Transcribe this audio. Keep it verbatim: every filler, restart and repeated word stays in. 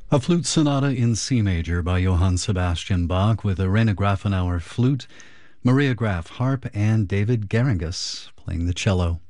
A flute sonata in C major by Johann Sebastian Bach with Irena Grafenauer flute, Maria Graf harp, and David Geringas playing the cello.